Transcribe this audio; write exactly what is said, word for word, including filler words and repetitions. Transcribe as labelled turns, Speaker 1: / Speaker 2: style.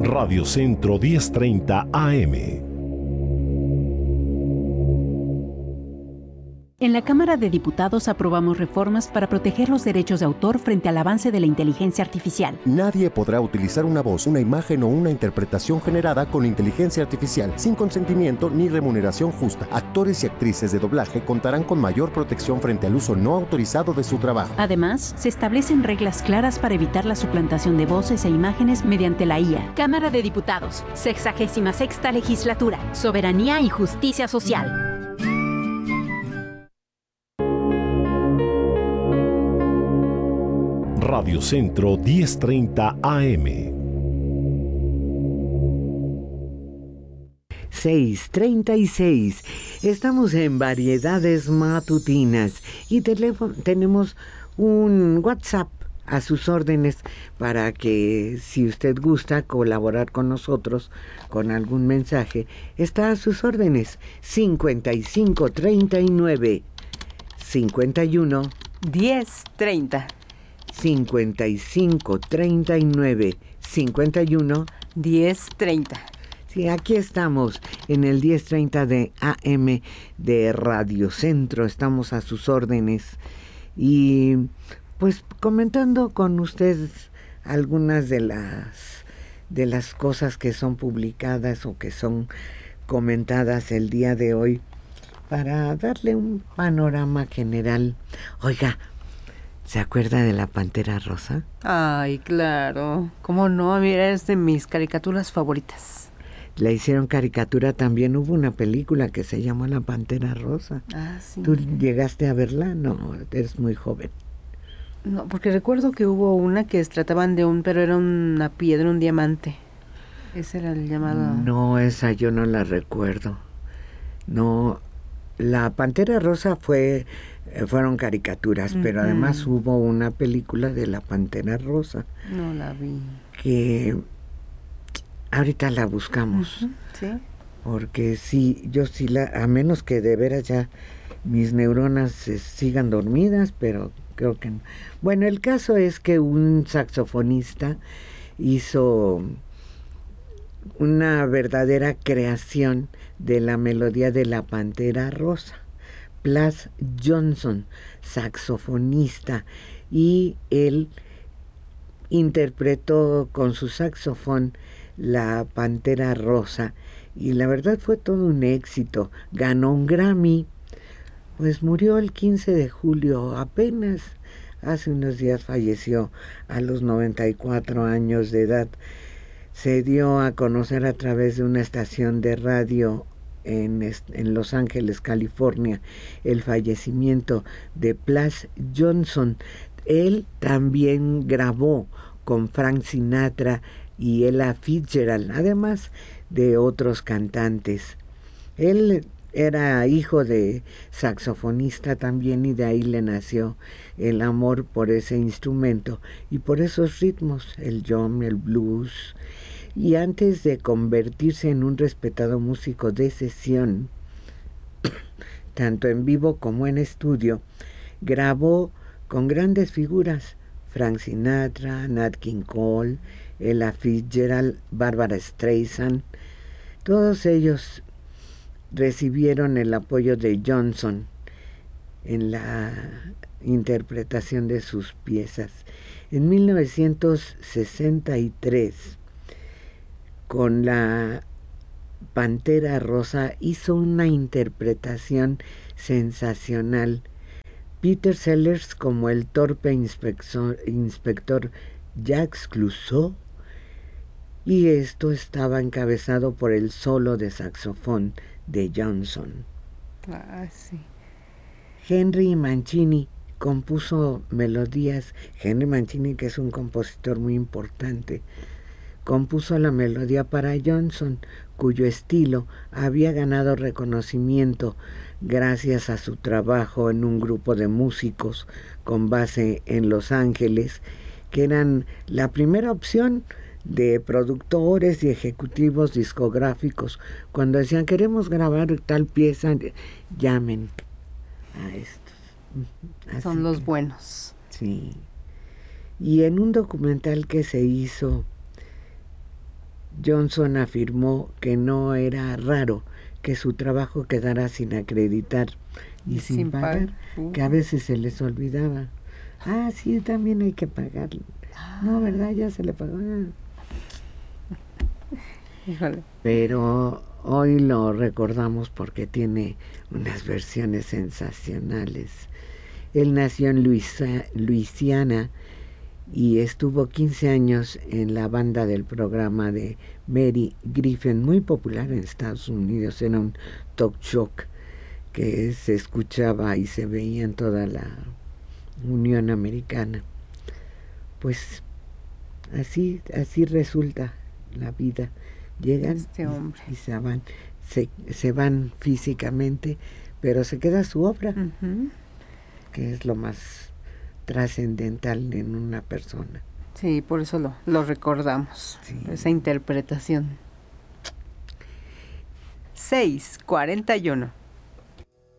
Speaker 1: Radio Centro diez treinta A M.
Speaker 2: En la Cámara de Diputados aprobamos reformas para proteger los derechos de autor frente al avance de la inteligencia artificial.
Speaker 3: Nadie podrá utilizar una voz, una imagen o una interpretación generada con inteligencia artificial sin consentimiento ni remuneración justa. Actores y actrices de doblaje contarán con mayor protección frente al uso no autorizado de su trabajo.
Speaker 2: Además, se establecen reglas claras para evitar la suplantación de voces e imágenes mediante la I A. Cámara de Diputados, sexagésima sexta legislatura, soberanía y justicia social.
Speaker 1: Radio Centro diez treinta A M.
Speaker 4: seis treinta y seis. Estamos en Variedades Matutinas y teléfono, tenemos un WhatsApp a sus órdenes para que, si usted gusta colaborar con nosotros con algún mensaje, está a sus órdenes. cincuenta y cinco treinta y nueve cincuenta y uno
Speaker 5: diez treinta.
Speaker 4: cincuenta y cinco treinta y nueve cincuenta y uno
Speaker 5: diez treinta.
Speaker 4: Sí, aquí estamos en el diez treinta de A M de Radio Centro, estamos a sus órdenes y pues comentando con ustedes algunas de las de las cosas que son publicadas o que son comentadas el día de hoy para darle un panorama general. Oiga, ¿se acuerda de la Pantera Rosa?
Speaker 5: Ay, claro. ¿Cómo no? Mira, es de mis caricaturas favoritas.
Speaker 4: Le hicieron caricatura también. Hubo una película que se llamó La Pantera Rosa.
Speaker 5: Ah, sí.
Speaker 4: ¿Tú llegaste a verla? No, eres muy joven.
Speaker 5: No, porque recuerdo que hubo una que trataban de un, pero era una piedra, un diamante. Ese era el llamado.
Speaker 4: No, esa yo no la recuerdo. No, La Pantera Rosa fue... fueron caricaturas, uh-huh. Pero además hubo una película de La Pantera Rosa.
Speaker 5: No la vi.
Speaker 4: Que ahorita la buscamos.
Speaker 5: Uh-huh. Sí.
Speaker 4: Porque sí, yo sí la, a menos que de veras ya mis neuronas eh, sigan dormidas, pero creo que no. Bueno, el caso es que un saxofonista hizo una verdadera creación de la melodía de La Pantera Rosa. Plas Johnson, saxofonista, y él interpretó con su saxofón La Pantera Rosa, y la verdad fue todo un éxito. Ganó un Grammy, pues murió el quince de julio, apenas hace unos días falleció a los noventa y cuatro años de edad. Se dio a conocer a través de una estación de radio En, en Los Ángeles, California, el fallecimiento de Plas Johnson. Él también grabó con Frank Sinatra y Ella Fitzgerald, además de otros cantantes. Él era hijo de saxofonista también, y de ahí le nació el amor por ese instrumento y por esos ritmos, el jump, el blues. Y antes de convertirse en un respetado músico de sesión, tanto en vivo como en estudio, grabó con grandes figuras: Frank Sinatra, Nat King Cole, Ella Fitzgerald, Barbara Streisand. Todos ellos recibieron el apoyo de Johnson en la interpretación de sus piezas. En mil novecientos sesenta y tres, con La Pantera Rosa, hizo una interpretación sensacional. Peter Sellers como el torpe inspector, inspector Jacques Clouseau, y esto estaba encabezado por el solo de saxofón de Johnson.
Speaker 5: Ah, sí.
Speaker 4: Henry Mancini compuso melodías. Henry Mancini, que es un compositor muy importante, compuso la melodía para Johnson, cuyo estilo había ganado reconocimiento gracias a su trabajo en un grupo de músicos con base en Los Ángeles, que eran la primera opción de productores y ejecutivos discográficos. Cuando decían queremos grabar tal pieza, llamen a estos. Así
Speaker 5: Son los
Speaker 4: que,
Speaker 5: buenos.
Speaker 4: Sí. Y en un documental que se hizo Johnson afirmó que no era raro que su trabajo quedara sin acreditar y, y sin, sin pagar, pagar. Uh. que a veces se les olvidaba. Ah, sí, también hay que pagarlo. Ah. No, ¿verdad? Ya se le pagó.
Speaker 5: Híjole.
Speaker 4: Pero hoy lo recordamos porque tiene unas versiones sensacionales. Él nació en Luisa, Luisiana y estuvo quince años en la banda del programa de Mary Griffin, muy popular en Estados Unidos. Era un talk show que se escuchaba y se veía en toda la Unión Americana. Pues así, así resulta la vida. Llegan
Speaker 5: este hombre.
Speaker 4: Y, y se van, se, se van físicamente, pero se queda su obra, uh-huh. que es lo más trascendental en una persona.
Speaker 5: Sí, por eso lo, lo recordamos, sí. Esa interpretación. seis cuarenta y uno.